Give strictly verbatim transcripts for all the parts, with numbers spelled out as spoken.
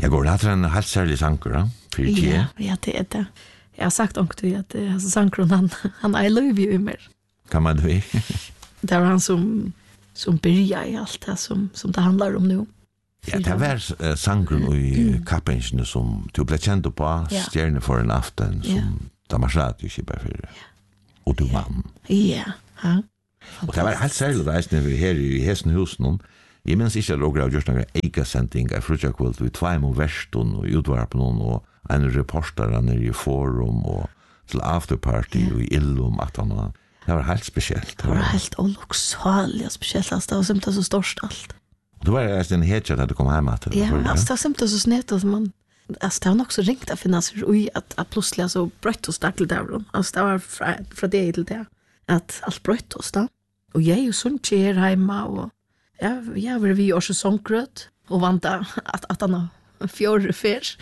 Jag går att en helt särskild sanker, ja? För ja, ja, det är det. Jag har sagt också att alltså, sankron, han, han I love you mer. Kan man det? Det var han som, som börjar i allt det som, som det handlar om nu. Ja, det var uh, sankron i mm. kappingen som du blev känd på, ja. Stjärne för en aften, som ja. Damasrat ju kipar för. Ja. Och du mann. Ja, ja. Och det var helt särskilt reisende vi her i Hesenhusen. Jeg minns ikke at Roger har gjort noen eika-sendingar i frutjakvult vi tveim og verstun og utvarpen og en reporter nere i forum og til afterparty yeah. og i illum at han var. Det var helt spesielt. Det var helt oloksaliga spesielt. Altså, det var simpelthen så størst alt. Det var en hedkjert at du kom hjemme til. Ja, altså, det var simpelthen så snett at man alltså det har nog så ringt att finnas oj att att plötsligt så brött och starkt där. Alltså det var fra, fra det till det att allt brött och då. Och jag är ju sån tjej hemma och ja, jag var vi också sångröt och vänta att att han fjärde fisk.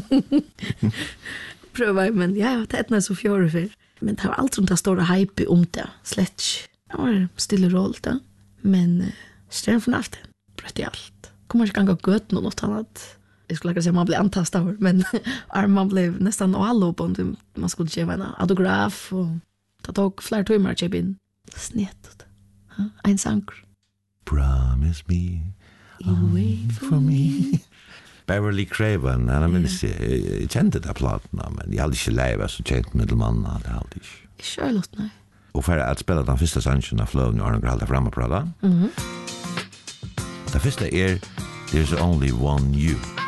Pröva men ja, det är så fjärde fisk. Men det har allt sånt där stora hype om det. Slätch. Det var stilla roll då. Men stjärn från aften. Brött i allt. Kommer inte ganga gött något annat. Jag skulle lägga säga man blev antastad, men man blev nästan alla på om man skulle köpa en autograf och ta tog flera timmar att köpa in. Snett. Huh? En sang. Promise me you wait for me. Beverly Craven, han minns jag kände det plattorna, men jag hade inte lävet så känt medelmanna, det hade jag inte. Charlotte, nej. Och för att spela den första sangen av Flow, nu har de hållit framme på det. Mhm. Den första är There's Only One You.